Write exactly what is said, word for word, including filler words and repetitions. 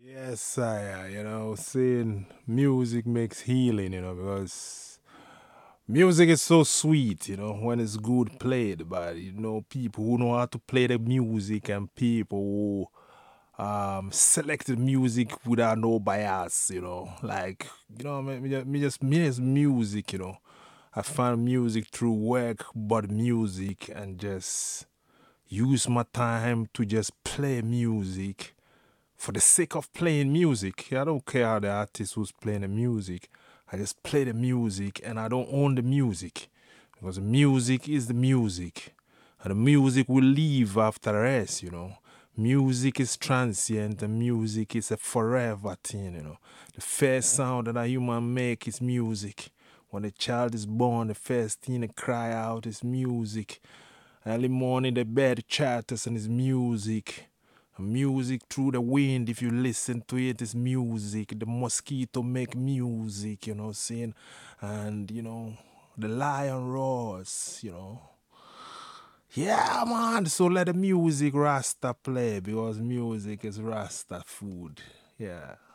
Yes, I, uh, you know, saying music makes healing, you know, because music is so sweet, you know, when it's good played. But, you know, people who know how to play the music and people who um, selected music without no bias, you know, like, you know, me, me ju- me just, me as music, you know. I find music through work, but music and just use my time to just play music for the sake of playing music. I don't care how the artist who's playing the music. I just play the music and I don't own the music. Because the music is the music. And the music will leave after us, you know. Music is transient and music is a forever thing, you know. The first sound that a human make is music. When a child is born, the first thing they cry out is music. Early morning, the bird chatters and it's music. Music through the wind, if you listen to it, is music. The mosquito make music, you know, saying, and you know, the lion roars, you know. Yeah, man. So let the music Rasta play because music is Rasta food. Yeah.